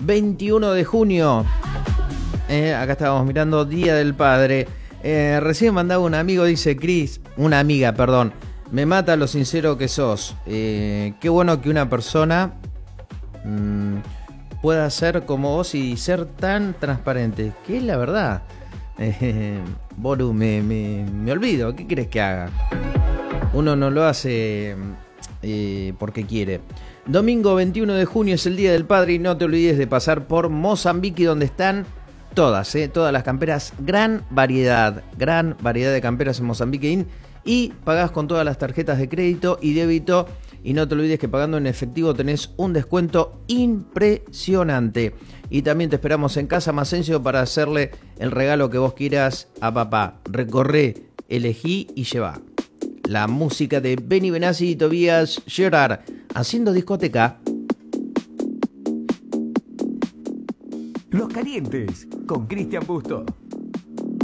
21 de junio. Acá estábamos mirando Día del Padre. Recién mandaba un amigo, dice Cris, una amiga, perdón. Me mata lo sincero que sos. Qué bueno que una persona pueda ser como vos y ser tan transparente. Que es la verdad. Boru, me olvido. ¿Qué querés que haga? Uno no lo hace porque quiere. Domingo 21 de junio es el Día del Padre y no te olvides de pasar por Mozambique, donde están todas las camperas, gran variedad de camperas en Mozambique y pagás con todas las tarjetas de crédito y débito y no te olvides que pagando en efectivo tenés un descuento impresionante. Y también te esperamos en Casa Masencio para hacerle el regalo que vos quieras a papá. Recorré, elegí y llevá. La música de Benny Benassi y Tobias Gerard haciendo discoteca. Los Calientes con Cristian Busto.